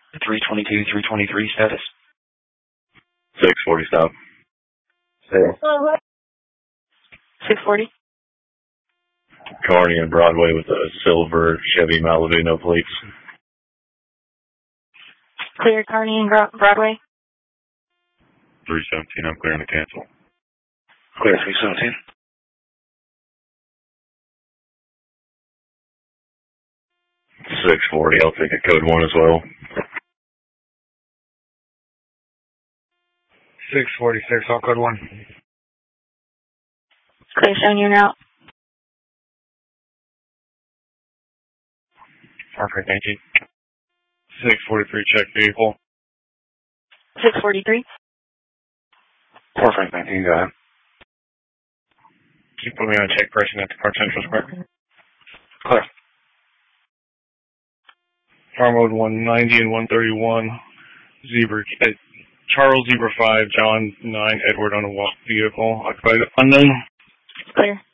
322, 323 status. 640 stop. 640. Kearney and Broadway with a silver Chevy Malibu, no plates. Clear Kearney and Broadway. 317, I'm clearing to cancel. Clear 317. $640, I'll take a code 1 as well. 646, I'll code 1. Clear, showing you now. Perfect, thank you. 643, check vehicle. 643. Perfect, 19, go ahead. Keep putting me on check person at the Park Central Square. Clear. Car mode 190 and 131. Zebra, Charles Zebra 5, John 9, Edward on a walk vehicle. Occupied unknown. Clear.